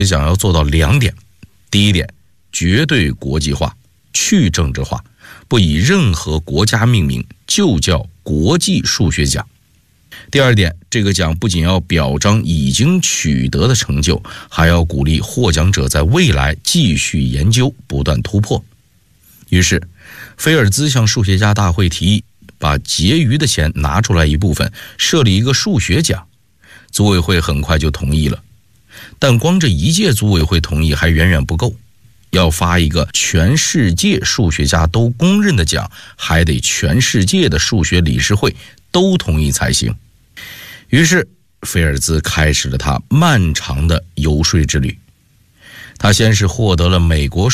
奖要做到2点。第一点，绝对国际化，去政治化，不以任何国家命名，就叫国际数学奖。第二点，这个奖不仅要表彰已经取得的成就，还要鼓励获奖者在未来继续研究，不断突破。于是菲尔兹向数学家大会提议，把结余的钱拿出来一部分，设立一个数学奖。组委会很快就同意了，但光这一届组委会同意还远远不够，要发一个全世界数学家都公认的奖，还得全世界的数学理事会都同意才行。于是菲尔兹开始了他漫长的游说之旅。他先是获得了美国